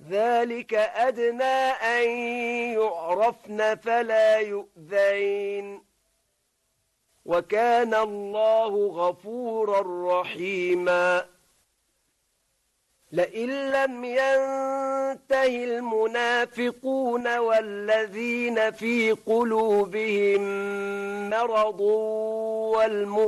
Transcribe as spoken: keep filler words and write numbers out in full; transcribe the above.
ذلك أدنى أن يعرفن فلا يؤذين وكان الله غفورا رحيما لئن لم ينته المنافقون والذين في قلوبهم مرض والمرض